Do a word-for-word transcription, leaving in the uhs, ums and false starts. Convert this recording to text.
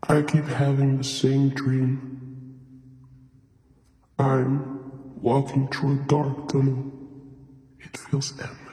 I keep having the same dream. I'm walking through a dark tunnel. It feels empty.